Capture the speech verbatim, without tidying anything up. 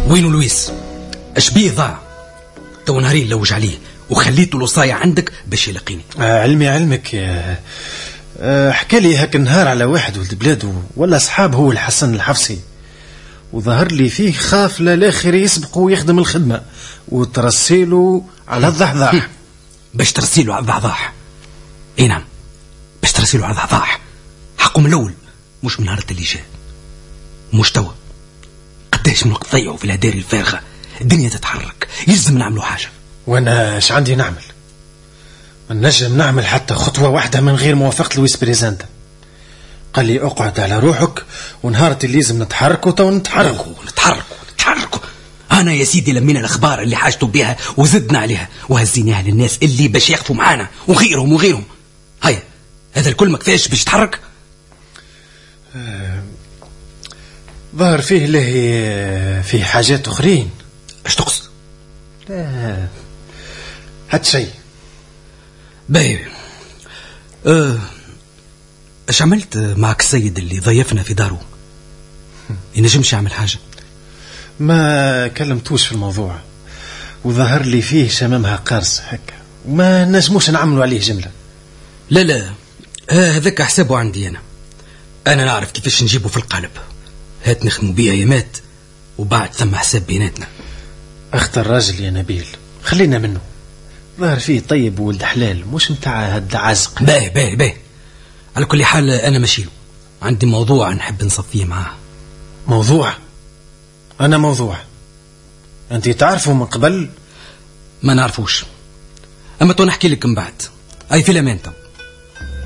وينو لويس؟ اش بيه ضاع؟ تو نهارين لوج عليه وخليته الوصاية عندك باش يلقيني. آه علمي علمك يا آه حكى لي هاك النهار على واحد ولد بلاده ولا أصحاب هو الحسن الحفصي، وظهر لي فيه خاف للآخر يسبق ويخدم الخدمة وترسيله على الضحضاح. باش ترسيله على الضحضاح؟ اي نعم، باش ترسيله على الضحضاح. حقه من الأول، مش من نهار اللي جاء، مش توا. قداش من وقت ضيعوا في الهداري الفارغة. الدنيا تتحرك، يلزم نعملوا حاجة. وانا اش عندي نعمل؟ ما نجم نعمل حتى خطوة واحدة من غير موافقة لويس بريزنتا. قال لي اقعد على روحك ونهارت اللي لازم نتحركوا تو نتحركوا نتحركوا نتحركوا. انا يا سيدي لمينا الاخبار اللي حاجتوا بها وزدنا عليها وهزيناها للناس اللي باش يقفوا معانا وغيرهم وغيرهم. هيا هذا الكل ما كفاش باش تحرك؟ آه ظهر فيه له فيه حاجات اخرين. اش تقصد؟ لا هاد شيء باهي. أه اش عملت معك السيد اللي ضيفنا في داره؟ ينجمش يعمل حاجة؟ ما كلمتوش في الموضوع، وظهر لي فيه شمامها قارص هكا وما نجموش نعملوا عليه جملة. لا لا هذاك حسابه عندي أنا أنا نعرف كيفاش نجيبه في القالب. هات نخدموا بيه أيامات وبعد ثم حساب بيناتنا. اختر راجل يا نبيل، خلينا منه. ظهر فيه طيب ولد حلال، مش متاع هاد العزق. باهي باهي باهي. على كل حال أنا ماشيله، عندي موضوع نحب نصفيه معاه. موضوع؟ أنا موضوع أنت تعرفه من قبل؟ ما نعرفوش، أما تو نحكي لك من بعد. أي في الأمان.